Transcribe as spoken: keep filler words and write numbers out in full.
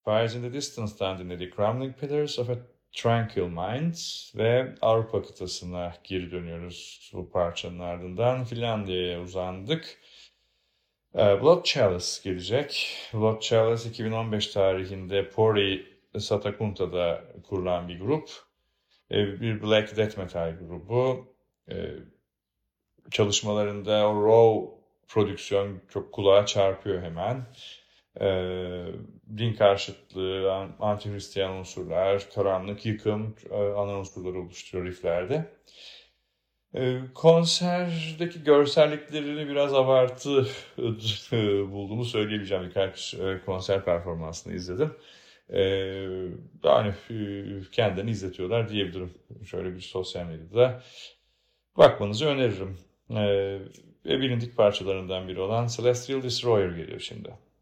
Fires in the Distance'dan dinledik. Crumbling Pillars of a Tranquil Mind ve Avrupa kıtasına geri dönüyoruz bu parçanın ardından. Finlandiya'ya uzandık. Blood Chalice gelecek. Blood Chalice iki bin on beş tarihinde Pori Satakunta'da kurulan bir grup. Bir black death metal grubu. Çalışmalarında o raw prodüksiyon çok kulağa çarpıyor hemen. Din karşıtlığı, anti-Hristiyan unsurlar, karanlık, yıkım ana unsurları oluşturuyor rifflerde. Konserdeki görselliklerini biraz abartı bulduğumu söyleyebileceğim. Birkaç konser performansını izledim. Yani kendilerini izletiyorlar diyebilirim. Şöyle bir sosyal medyada bakmanızı öneririm. Ve bilindik parçalarından biri olan Celestial Destroyer geliyor şimdi.